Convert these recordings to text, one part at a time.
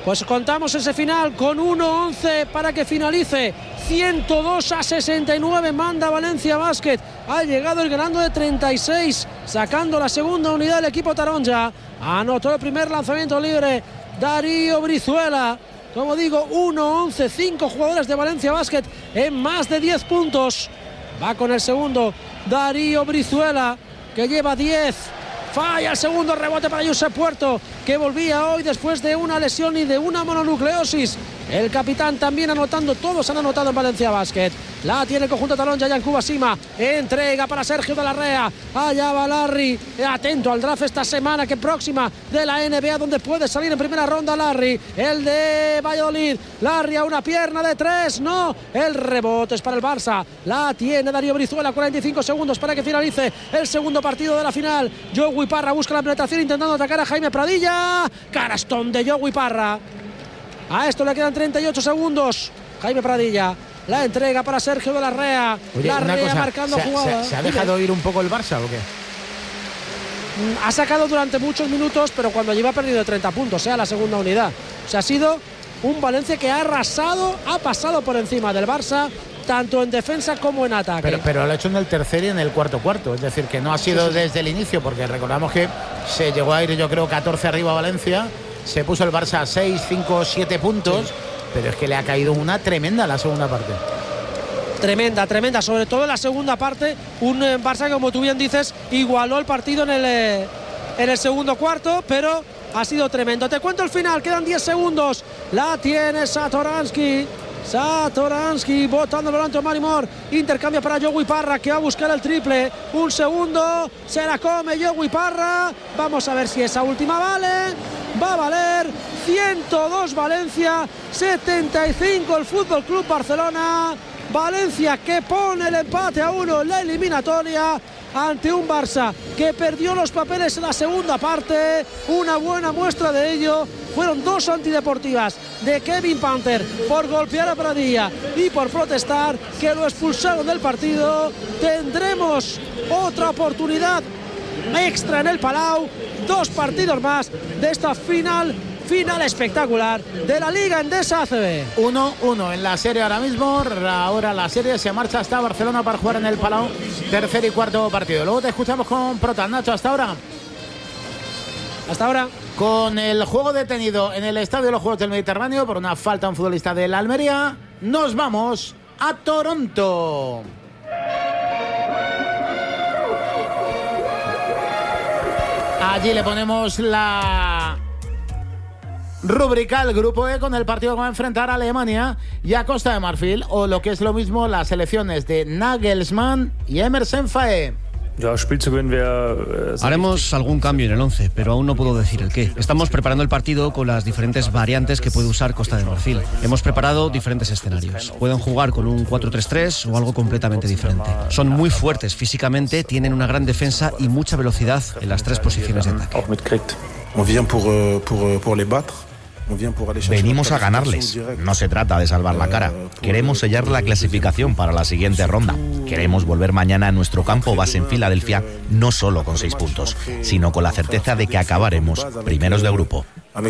Pues contamos ese final con 1-11 para que finalice. 102-69 manda Valencia Basket. Ha llegado el ganando de 36, sacando la segunda unidad del equipo taronja. Anotó el primer lanzamiento libre Darío Brizuela. Como digo, 1-11, 5 jugadores de Valencia Basket en más de 10 puntos. Va con el segundo Darío Brizuela, que lleva 10. Falla el segundo rebote para Josep Puerto, que volvía hoy después de una lesión y de una mononucleosis. El capitán también anotando, todos han anotado en Valencia Basket. La tiene el conjunto talonja, Yankuba Sima. Entrega para Sergio de la Rea. Allá va Larry. Atento al draft esta semana, que próxima de la NBA, donde puede salir en primera ronda Larry. El de Valladolid. Larry a una pierna de 3. No. El rebote es para el Barça. La tiene Darío Brizuela. 45 segundos para que finalice el segundo partido de la final. Yowi Parra busca la penetración intentando atacar a Jaime Pradilla. Carastón de Yowi Parra. A esto le quedan 38 segundos. Jaime Pradilla. La entrega para Sergio de la Rea. Oye, la Rea cosa, marcando jugada. ¿Se ha dejado ir un poco el Barça o qué? Ha sacado durante muchos minutos, pero cuando lleva perdido 30 puntos, la segunda unidad. O sea, ha sido un Valencia que ha arrasado, ha pasado por encima del Barça, tanto en defensa como en ataque. Pero lo ha hecho en el tercer y en el cuarto. Es decir, que no ha sido desde el inicio, porque recordamos que se llegó a ir, yo creo, 14 arriba a Valencia. Se puso el Barça a 6, 5, 7 puntos. Sí. Pero es que le ha caído una tremenda la segunda parte. Tremenda, sobre todo en la segunda parte. Un Barça, como tú bien dices, igualó el partido en el segundo cuarto, pero ha sido tremendo. Te cuento el final, quedan 10 segundos. La tiene Satoransky, botando volante Mari Moore. Intercambio para Yowi Parra, que va a buscar el triple. Un segundo, se la come Yowi Parra. Vamos a ver si esa última vale. Va a valer. 102 Valencia, 75 el Fútbol Club Barcelona. Valencia que pone el empate a 1 en la eliminatoria ante un Barça que perdió los papeles en la segunda parte. Una buena muestra de ello fueron 2 antideportivas de Kevin Panther por golpear a Pradilla y por protestar, que lo expulsaron del partido. Tendremos otra oportunidad extra en el Palau, 2 partidos más de esta final espectacular de la Liga Endesa ACB. 1-1 en la serie ahora mismo. Ahora la serie se marcha hasta Barcelona para jugar en el Palau, tercer y cuarto partido. Luego te escuchamos con Protas. Nacho, hasta ahora. Con el juego detenido en el Estadio de los Juegos del Mediterráneo por una falta a un futbolista del Almería, nos vamos a Toronto. Allí le ponemos la rúbrica al grupo E con el partido que va a enfrentar a Alemania y a Costa de Marfil, o lo que es lo mismo, las selecciones de Nagelsmann y Emerson Faé. Haremos algún cambio en el 11, pero aún no puedo decir el qué. Estamos preparando el partido con las diferentes variantes que puede usar Costa de Marfil. Hemos preparado diferentes escenarios. Pueden jugar con un 4-3-3 o algo completamente diferente. Son muy fuertes físicamente, tienen una gran defensa y mucha velocidad en las 3 posiciones de ataque. Venimos a ganarles. No se trata de salvar la cara. Queremos sellar la clasificación para la siguiente ronda. Queremos volver mañana a nuestro campo base en Filadelfia, no solo con 6 puntos, sino con la certeza de que acabaremos primeros de grupo.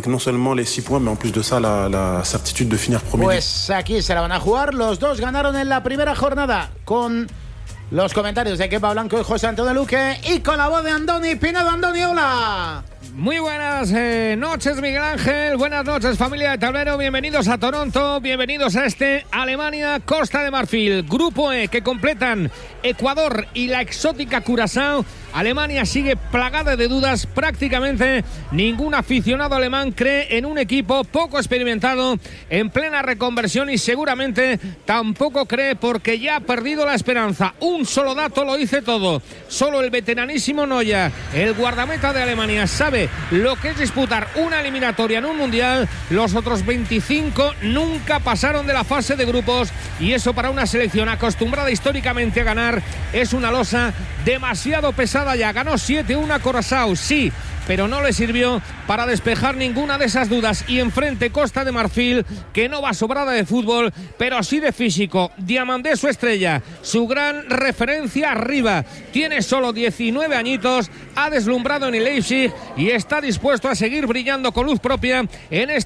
Pues aquí se la van a jugar. Los dos ganaron en la primera jornada, con los comentarios de Kepa Blanco y José Antonio Luque, y con la voz de Andoni Pinedo. Andoni, hola. Muy buenas noches, Miguel Ángel. Buenas noches, familia de Tablero. Bienvenidos a Toronto. Bienvenidos a este Alemania-Costa de Marfil. Grupo E, que completan Ecuador y la exótica Curazao. Alemania sigue plagada de dudas. Prácticamente ningún aficionado alemán cree en un equipo poco experimentado, en plena reconversión, y seguramente tampoco cree porque ya ha perdido la esperanza. Un solo dato lo dice todo. Solo el veteranísimo Neuer, el guardameta de Alemania, sabe lo que es disputar una eliminatoria en un mundial. Los otros 25 nunca pasaron de la fase de grupos, y eso para una selección acostumbrada históricamente a ganar es una losa demasiado pesada ya. Ganó 7-1 a Curazao, sí, pero no le sirvió para despejar ninguna de esas dudas. Y enfrente Costa de Marfil, que no va sobrada de fútbol, pero sí de físico. Diamandé, su estrella, su gran referencia arriba. Tiene solo 19 añitos, ha deslumbrado en el Leipzig y está dispuesto a seguir brillando con luz propia en este